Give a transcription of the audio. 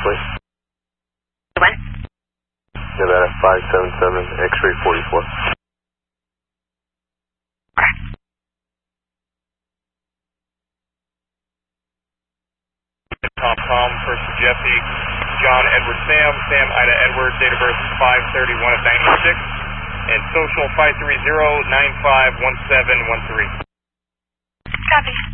please. When? Nevada 577, X-ray 44. Tom, first Jesse, John Edward Sam Ida Edward, date of birth 5/31 of 96, and social 530-951713. Copy.